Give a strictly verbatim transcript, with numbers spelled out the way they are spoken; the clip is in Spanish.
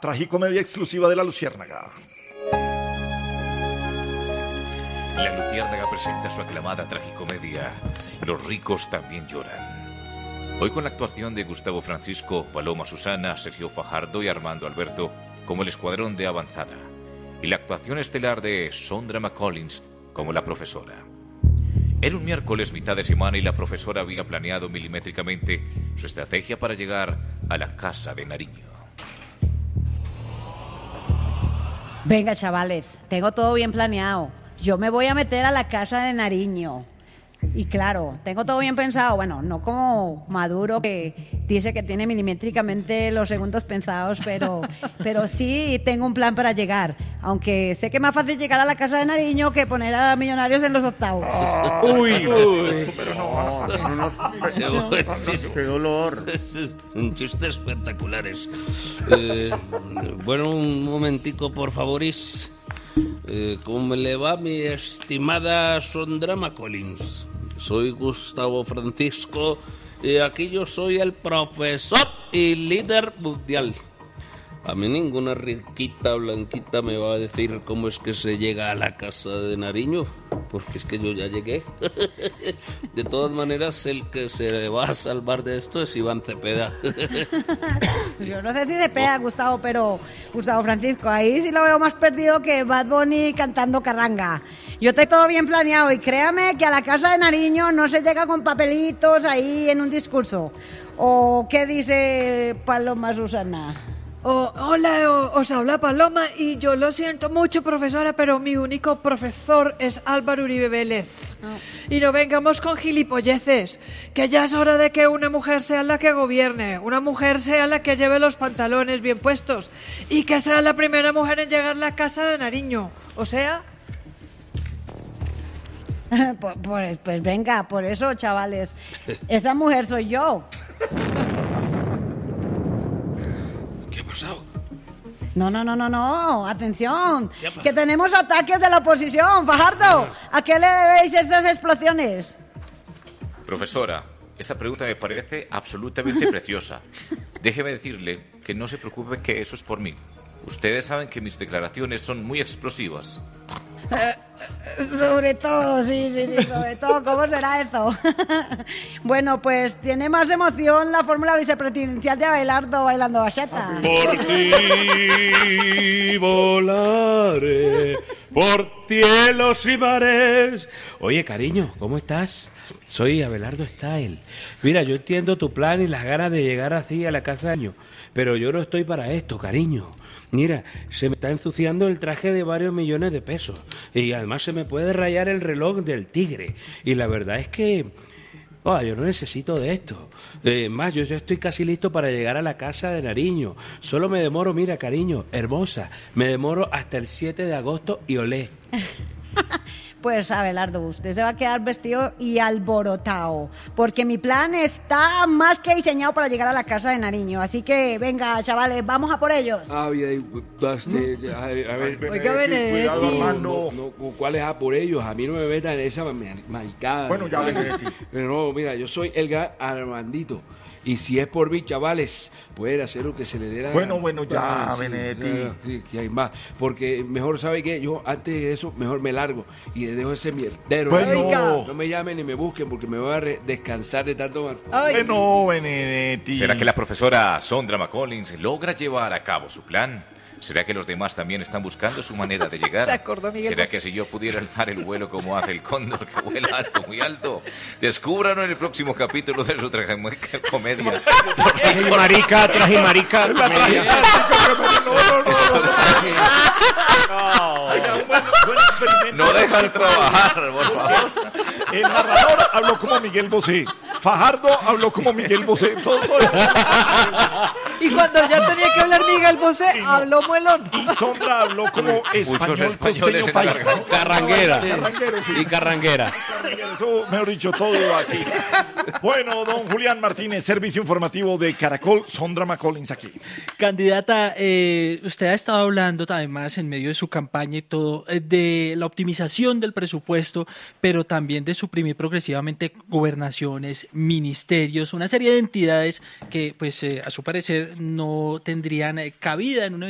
tragicomedia exclusiva de La Luciérnaga. La Luciérnaga presenta su aclamada tragicomedia Los ricos también lloran. Hoy con la actuación de Gustavo Francisco, Paloma Susana, Sergio Fajardo y Armando Alberto como el escuadrón de avanzada, y la actuación estelar de Sondra McCollins como la profesora. Era un miércoles mitad de semana y la profesora había planeado milimétricamente su estrategia para llegar a la casa de Nariño. Venga, chavales, tengo todo bien planeado. Yo me voy a meter a la casa de Nariño. Y claro, tengo todo bien pensado. Bueno, no como Maduro, que dice que tiene milimétricamente los segundos pensados, pero, pero sí tengo un plan para llegar. Aunque sé que es más fácil llegar a la casa de Nariño que poner a Millonarios en los octavos. Uy, Uy, pero no, no, no, no, qué dolor. Son chistes espectaculares. Eh, bueno, un momentico, por favoris. Eh, ¿Cómo le va, mi estimada Sondra McCollins? Soy Gustavo Francisco y aquí yo soy el profesor y líder mundial. A mí ninguna riquita blanquita me va a decir cómo es que se llega a la casa de Nariño, porque es que yo ya llegué. De todas maneras, el que se va a salvar de esto es Iván Cepeda. Yo no sé si Cepeda, Gustavo, pero Gustavo Francisco, ahí sí lo veo más perdido que Bad Bunny cantando carranga. Yo tengo todo bien planeado y créame que a la casa de Nariño no se llega con papelitos ahí en un discurso. ¿O qué dice Paloma Susana? Oh, hola, o- os habla Paloma y yo lo siento mucho, profesora, pero mi único profesor es Álvaro Uribe Vélez. Oh. Y no vengamos con gilipolleces, que ya es hora de que una mujer sea la que gobierne, una mujer sea la que lleve los pantalones bien puestos y que sea la primera mujer en llegar a la casa de Nariño. O sea... Pues, pues, pues venga, por eso, chavales, esa mujer soy yo. ¿Qué ha pasado? No, no, no, no, no, atención, ¿Qué ha pasado? que tenemos ataques de la oposición. Fajardo, ¿a qué le debéis estas explosiones? Profesora, esta pregunta me parece absolutamente preciosa. Déjeme decirle que no se preocupe, que eso es por mí. Ustedes saben que mis declaraciones son muy explosivas. Sobre todo, sí, sí, sí, sobre todo, ¿cómo será eso? Bueno, pues tiene más emoción la fórmula vicepresidencial de Abelardo bailando bachata. Por ti volaré, por cielos y mares. Oye, cariño, ¿cómo estás? Soy Abelardo Style. Mira, yo entiendo tu plan y las ganas de llegar así a la casa de año, pero yo no estoy para esto, cariño. Mira, se me está ensuciando el traje de varios millones de pesos y además se me puede rayar el reloj del tigre. Y la verdad es que oh, yo no necesito de esto. Eh, más, yo ya estoy casi listo para llegar a la casa de Nariño. Solo me demoro, mira, cariño, hermosa, me demoro hasta el siete de agosto y olé. Pues Abelardo, usted se va a quedar vestido y alborotado, porque mi plan está más que diseñado para llegar a la casa de Nariño. Así que venga, chavales, vamos a por ellos. Ah, bien, este, a ver, a ver, Oiga, Benedetti. Cuidado, Armando. no, no, ¿cuál es a por ellos? A mí no me metan en esa mar- maricada. Bueno, ya, Benedetti. Pero no, mira, yo soy el gran Armandito. Y si es por mí, chavales, pueden hacer lo que se le dé la Bueno, gana. bueno, ya, Ah, sí, Benedetti. claro, sí, que hay más. Porque mejor, ¿sabe qué? Yo antes de eso, mejor me largo y le dejo ese mierdero. Bueno. Oiga. No me llamen ni me busquen porque me voy a re- descansar de tanto mar. Ay, Bueno, Benedetti. ¿Será que la profesora Sondra McCollins logra llevar a cabo su plan? ¿Será que los demás también están buscando su manera de llegar? Se acordó Miguel ¿Será Bosé. que si yo pudiera alzar el vuelo como hace el cóndor, que vuela alto, muy alto? Descúbranlo en el próximo capítulo de su tragicomedia. Trajimarica, trajimarica, comedia. Oiga, un buen, buen experimento. No dejan trabajar, por favor. El narrador habló como Miguel Bosé. Fajardo habló como Miguel Bosé. Todo, todo. y cuando ya tenía que hablar Miguel Bosé, habló muelón. Y Sondra habló como español. Muchos españoles en la costeño, garganta. Carranguera. Carranguero, sí. Y carranguera. Eso, mejor dicho, todo aquí. Bueno, don Julián Martínez, servicio informativo de Caracol, Sondra McCollins aquí. Candidata, eh, usted ha estado hablando además en medio de su campaña y todo eh, de la optimización del presupuesto, pero también de suprimir progresivamente gobernaciones, ministerios, una serie de entidades que, pues, eh, a su parecer no tendrían eh, cabida en una